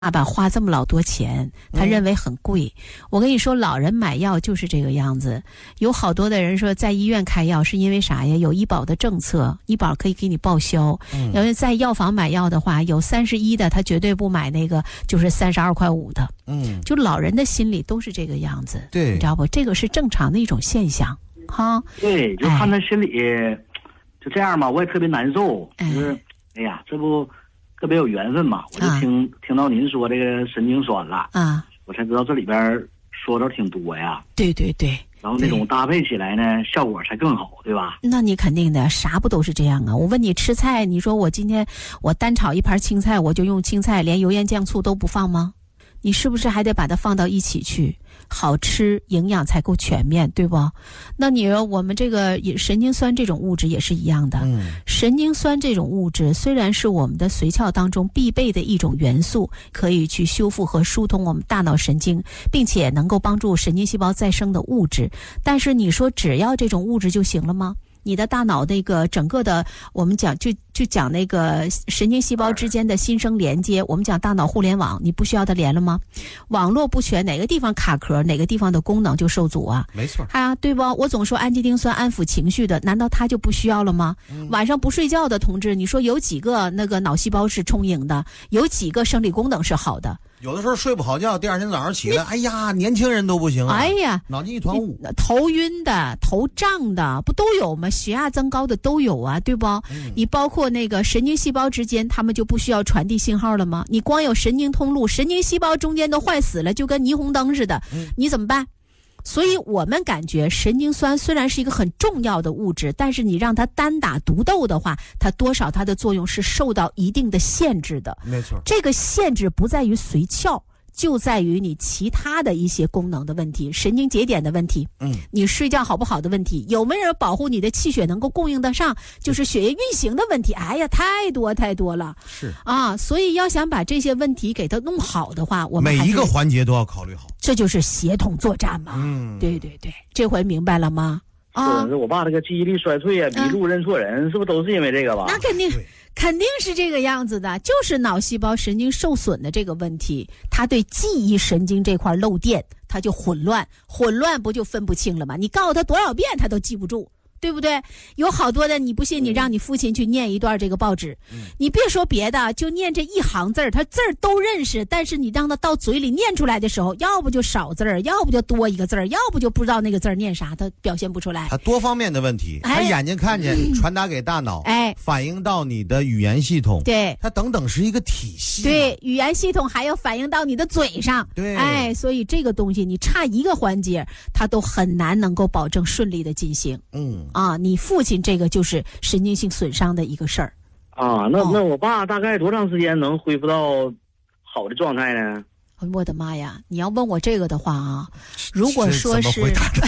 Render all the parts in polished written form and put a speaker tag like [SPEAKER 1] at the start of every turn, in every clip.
[SPEAKER 1] 爸爸花这么老多钱，他认为很贵。我跟你说，老人买药就是这个样子。有好多的人说，在医院开药是因为啥呀？有医保的政策，医保可以给你报销。因为在药房买药的话，有31的，他绝对不买那个就是32.5块的。就老人的心理都是这个样子，
[SPEAKER 2] 对，
[SPEAKER 1] 你知道不？这个是正常的一种现象，哈。
[SPEAKER 3] 对，就看他心里就这样嘛，我也特别难受。就是哎呀，这不特别有缘分嘛，我就听到您说这个神经酸了啊，我才知道这里边说的挺多呀。
[SPEAKER 1] 对对对，
[SPEAKER 3] 然后那种搭配起来呢，效果才更好，对吧？
[SPEAKER 1] 那你肯定的，啥不都是这样啊？我问你吃菜，你说我今天我单炒一盘青菜，我就用青菜，连油盐酱醋都不放吗？你是不是还得把它放到一起去，好吃，营养才够全面，对不？那你说我们这个神经酸这种物质也是一样的。神经酸这种物质虽然是我们的髓鞘当中必备的一种元素，可以去修复和疏通我们大脑神经，并且能够帮助神经细胞再生的物质，但是你说只要这种物质就行了吗？你的大脑那个整个的，我们讲就讲那个神经细胞之间的新生连接，我们讲大脑互联网，你不需要它连了吗？网络不全，哪个地方卡壳，哪个地方的功能就受阻啊？
[SPEAKER 2] 没错
[SPEAKER 1] 啊，对不？我总说氨基丁酸安抚情绪的，难道它就不需要了吗？晚上不睡觉的同志，你说有几个那个脑细胞是充盈的，有几个生理功能是好的？
[SPEAKER 2] 有的时候睡不好觉，第二天早上起来，哎呀，年轻人都不行啊！
[SPEAKER 1] 哎呀，
[SPEAKER 2] 脑筋一团雾，
[SPEAKER 1] 头晕的、头胀的，不都有吗？血压增高的都有啊，对不？你包括那个神经细胞之间，他们就不需要传递信号了吗？你光有神经通路，神经细胞中间都坏死了，就跟霓虹灯似的，你怎么办？所以我们感觉神经酸虽然是一个很重要的物质，但是你让它单打独斗的话，它多少它的作用是受到一定的限制的。
[SPEAKER 2] 没错，
[SPEAKER 1] 这个限制不在于髓鞘，就在于你其他的一些功能的问题，神经节点的问题，你睡觉好不好的问题，有没有人保护你的气血能够供应得上，就是血液运行的问题。哎呀，太多了，
[SPEAKER 2] 是啊，
[SPEAKER 1] 所以要想把这些问题给它弄好的话，我们
[SPEAKER 2] 每一个环节都要考虑好，
[SPEAKER 1] 这就是协同作战嘛。对对对，这回明白了吗？
[SPEAKER 3] 是我爸这个记忆力衰退啊，迷路认错人，是不是都是因为这个吧？
[SPEAKER 1] 那肯定是这个样子的，就是脑细胞神经受损的这个问题，它对记忆神经这块漏电，它就混乱不就分不清了吗？你告诉他多少遍他都记不住，对不对？有好多的，你不信你让你父亲去念一段这个报纸，你别说别的，就念这一行字儿，他字儿都认识，但是你让他到嘴里念出来的时候，要不就少字儿，要不就多一个字儿，要不就不知道那个字儿念啥，他表现不出来。
[SPEAKER 2] 他多方面的问题，他眼睛看见传达给大脑，反映到你的语言系统，
[SPEAKER 1] 对，
[SPEAKER 2] 它等等是一个体系，
[SPEAKER 1] 对，语言系统还要反映到你的嘴上，
[SPEAKER 2] 对，
[SPEAKER 1] 所以这个东西你差一个环节，它都很难能够保证顺利的进行。你父亲这个就是神经性损伤的一个事儿
[SPEAKER 3] 啊。那我爸大概多长时间能恢复到好的状态呢？
[SPEAKER 1] 我的妈呀！你要问我这个的话啊，如果说是
[SPEAKER 2] 怎么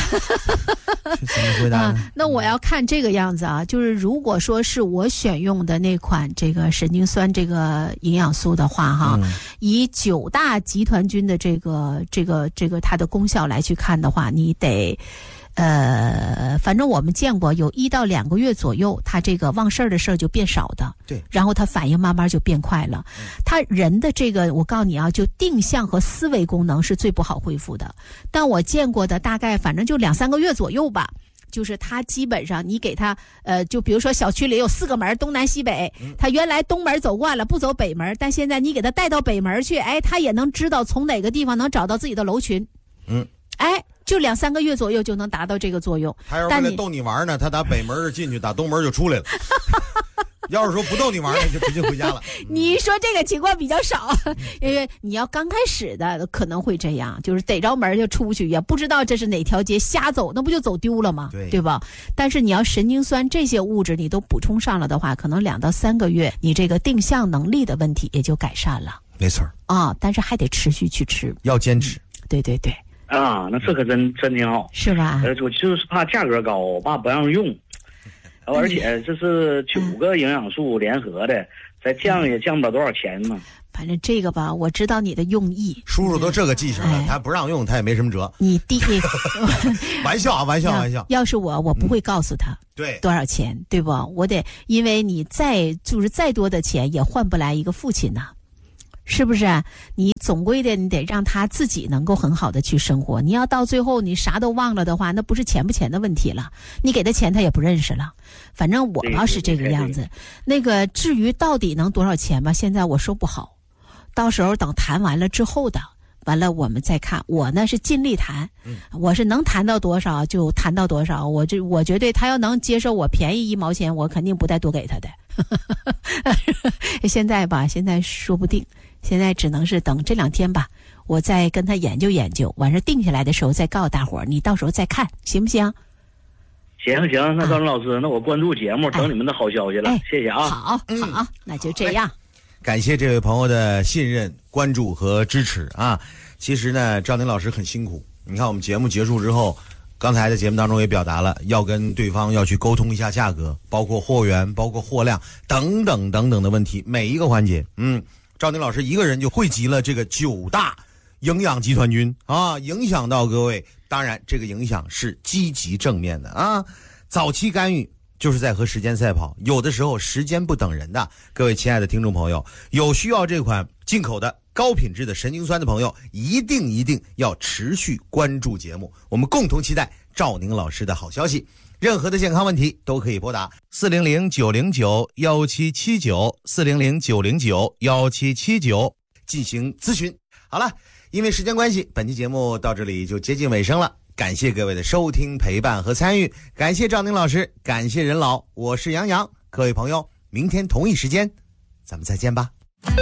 [SPEAKER 2] 回答呢？
[SPEAKER 1] 那我要看这个样子啊，就是如果说是我选用的那款这个神经酸这个营养素的话哈，以9大集团军的这个它的功效来去看的话，你得。反正我们见过有1到2个月左右，他这个忘事儿的事儿就变少的，
[SPEAKER 2] 对，
[SPEAKER 1] 然后他反应慢慢就变快了。他人的这个，我告诉你啊，就定向和思维功能是最不好恢复的。但我见过的大概反正就2、3个月左右吧。就是他基本上你给他就比如说小区里有4个门，东南西北，他原来东门走惯了不走北门，但现在你给他带到北门去，他也能知道从哪个地方能找到自己的楼群。就2、3个月左右就能达到这个作用。
[SPEAKER 2] 他要是为了逗你玩呢，他打北门进去，打东门就出来了。要是说不逗你玩呢，就直接回家了。
[SPEAKER 1] 你说这个情况比较少，因为你要刚开始的可能会这样，就是逮着门就出不去，也不知道这是哪条街，瞎走那不就走丢了吗？对吧？但是你要神经酸这些物质你都补充上了的话，可能2到3个月，你这个定向能力的问题也就改善了。
[SPEAKER 2] 没错
[SPEAKER 1] 但是还得持续去吃，
[SPEAKER 2] 要坚持。
[SPEAKER 1] 对对对。
[SPEAKER 3] 那这可真挺好，
[SPEAKER 1] 是吧？
[SPEAKER 3] 我就是怕价格高，我爸不让用，而且这是9个营养素联合的，再降也降不了多少钱嘛。
[SPEAKER 1] 反正这个吧，我知道你的用意。
[SPEAKER 2] 叔叔都这个记性了，他不让用，他也没什么辙。
[SPEAKER 1] 你
[SPEAKER 2] 玩笑啊，玩笑。
[SPEAKER 1] 要是我不会告诉他
[SPEAKER 2] 对
[SPEAKER 1] 多少钱，对不？我得，因为你再多的钱也换不来一个父亲呐。 是不是？你总归的，你得让他自己能够很好的去生活。你要到最后你啥都忘了的话，那不是钱不钱的问题了，你给他钱他也不认识了。反正我倒是这个样子。那个至于到底能多少钱吧，现在我说不好，到时候等谈完了之后的。完了我们再看，我呢是尽力谈，我是能谈到多少就谈到多少，我绝对他要能接受我便宜1毛钱，我肯定不带多给他的。现在吧，现在说不定，现在只能是等这2天吧，我再跟他研究研究，晚上定下来的时候再告诉大伙儿，你到时候再看，行不行？
[SPEAKER 3] 行，那赵林老师，那我关注节目，等你们的好消息了，谢谢啊。
[SPEAKER 1] 好，那就这样。
[SPEAKER 2] 感谢这位朋友的信任、关注和支持啊！其实呢，赵宁老师很辛苦。你看我们节目结束之后，刚才在节目当中也表达了，要跟对方要去沟通一下价格，包括货源、包括货量等等的问题，每一个环节，赵宁老师一个人就汇集了这个9大营养集团军啊，影响到各位。当然，这个影响是积极正面的啊，早期干预。就是在和时间赛跑，有的时候时间不等人的。各位亲爱的听众朋友，有需要这款进口的高品质的神经酸的朋友，一定要持续关注节目，我们共同期待赵宁老师的好消息。任何的健康问题都可以拨打400-909-1779，400-909-1779进行咨询。好了，因为时间关系，本期节目到这里就接近尾声了。感谢各位的收听、陪伴和参与，感谢赵宁老师，感谢任老，我是杨洋，各位朋友，明天同一时间咱们再见吧。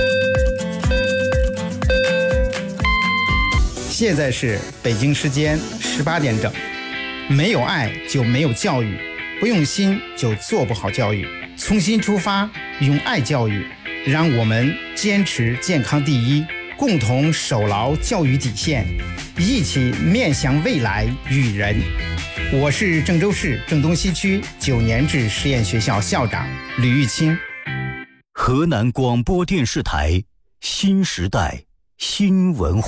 [SPEAKER 4] 现在是北京时间18点整。没有爱就没有教育，不用心就做不好教育。从心出发，用爱教育，让我们坚持健康第一，共同守牢教育底线，一起面向未来育人。我是郑州市郑东西区9年制实验学校校长吕玉清。
[SPEAKER 5] 河南广播电视台新时代新文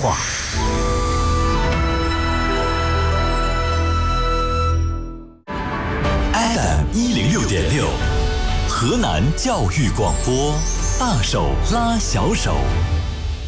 [SPEAKER 5] 化。FM106.6，河南教育广播，大手拉小手。